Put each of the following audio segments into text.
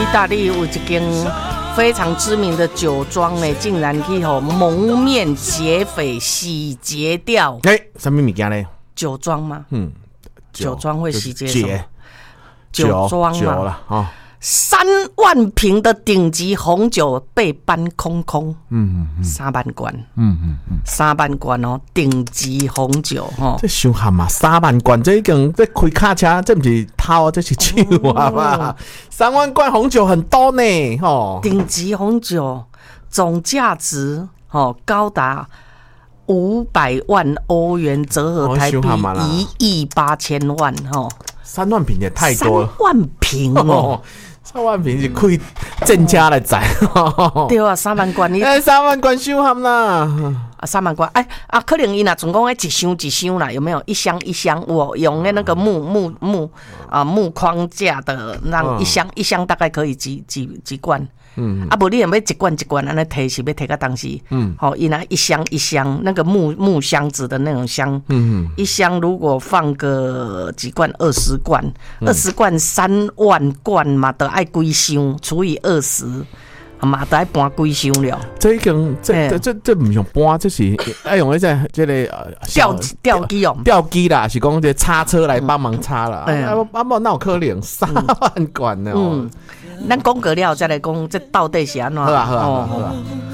大利有一间非常知名的酒庄呢，竟然去蒙面劫匪洗劫掉。 什么物件呢？ 酒庄吗？酒庄会洗劫什么？ 酒庄嘛 ，3万瓶的顶级红酒被搬空空，3万罐，3万罐哦，顶级红酒哦， 这伤喊嘛，3万罐，这已经这开卡车，这不是偷，这是酒啊嘛，3万罐红酒很多呢， 顶级红酒总价值高达500万欧元，折合台币1亿8千万 3万瓶也太多了 ，3万瓶哦。 3万瓶是开正车来载， 对啊，3万罐你 3万罐伤喊啦 ，3万罐可能伊若总共一箱一箱啦，有没有一箱一箱？我用那个木框架的，让一箱一箱大概可以几罐？无你要一罐一罐安尼提是要提到当时，伊拿一箱一箱那个木箱子的那种箱，一箱如果放个几罐，20罐，20罐3万罐嘛，得爱几箱除以20。嘛，得搬几箱了。 这已经这不用搬，这是要用这个吊机用吊机啦，是讲这叉车来帮忙叉啦。无哪有可能3万罐呢？ 咱讲过了再来讲，这到底是安怎？ 好啊。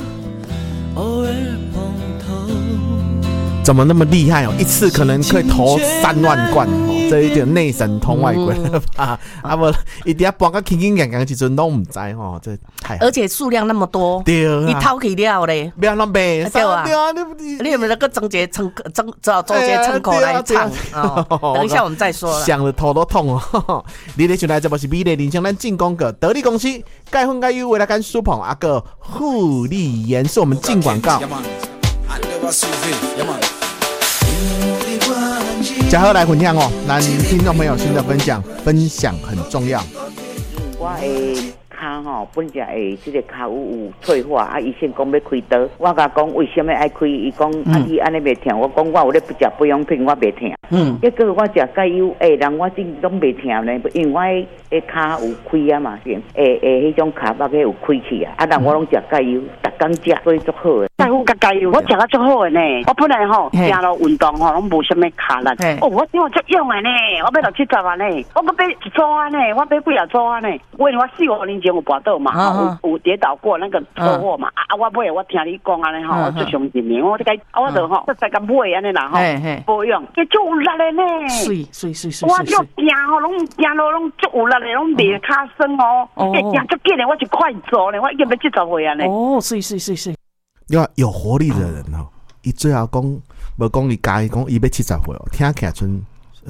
怎么那么厉害哦？一次可能可以投3万罐哦，这一点内神通外鬼了吧？不，一定要搬个轻轻洋洋，其实都唔知哦，这太而且数量那么多， 对啊， 你偷去了嘞， 不要那卖， 对啊，你有没有那个装节窗口来唱？等一下我们再说了。 想了头都痛哦！你咧想来这不是美丽人生，咱进攻个得力公司钙粉钙优为了干舒捧个护理盐是我们进广告。嘉禾来分享哦，咱听众朋友新的分享很重要。 我的骹本只的这个骹有脆化，医生讲要开刀，我甲讲为什么爱开？伊讲你安尼袂痛，我讲我有咧不食保养品，我袂痛。结果我食钙优，人我真拢袂痛呢，因为我的骹有开啊嘛，迄种骹肉个有开去啊，人我拢食钙优，逐工食，所以足好诶。钙粉甲钙优，我食啊足好诶呢。我本来行路运动拢无啥物骹力，我足用诶呢，我要60万呢，我要买一组啊呢，我买几啊组啊呢，因为我4、5年前有跋倒嘛，有跌倒过那个车祸嘛，我买我听你讲安尼我最相信你，我这个我就再甲买安尼啦保养，伊足有力诶呢，水，我就行拢行路拢足有力诶，拢袂骹酸行足紧诶，我是快走呢，我已经要70岁啊呢。 水。 有活力的人伊最后讲无讲伊家己讲伊要70岁听起来剩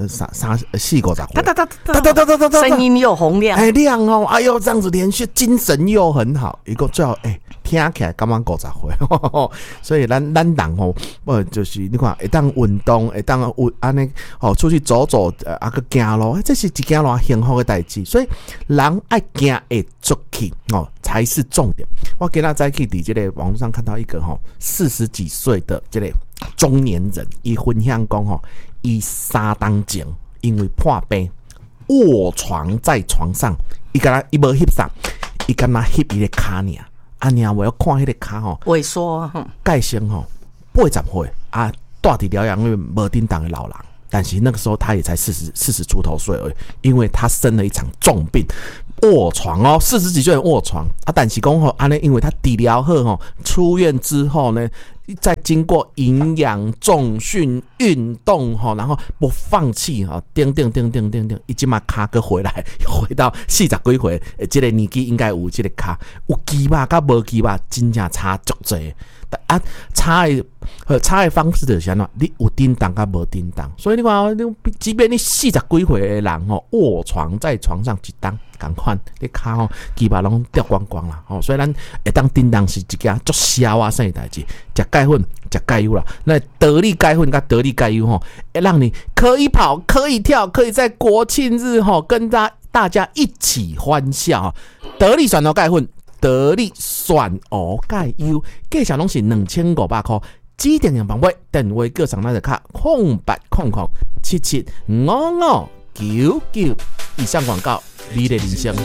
4-50岁， 声音又洪亮， 亮哦，哎呦，这样子连续精神又很好，一个最后听起来刚刚50岁，所以咱人就是你看，会当运动，会当安尼出去走走，个行路，这是一件偌幸福的代志。所以人爱行会出去才是重点。我今仔早起伫这个网络上看到一个40几岁的这个中年人，伊分享讲伊3当前因为破病卧床在床上，伊无翕啥，伊敢若翕伊的骹尔。尔我要看迄个骹萎缩， 盖先80岁住伫疗养院无叮当的老人，但是那个时候他也才40出头岁而已，因为他生了一场重病，卧床40几岁的卧床但是讲因为他治疗后出院之后呢，再经过营养、重训、运动然后不放弃叮，伊即马骹个回到40几岁，这个年纪应该有这个骹有肌肉甲无肌肉真正差足济差的方式就是安怎，你有叮当甲无叮当，所以你看，即便你40几岁的人卧床在床上一当同款，你骹肌肉拢掉光光啦所以咱会当叮当是一件足消啊生的代志，食钙粉、食钙优啦，那得力钙粉甲得力钙优会让你可以跑、可以跳、可以在国庆日跟大家一起欢笑得力选择钙粉。得力选鹅钙优，价钱拢是2500块，指定样方位，电话叫上咱就卡0800775599。以上广告，你的人生。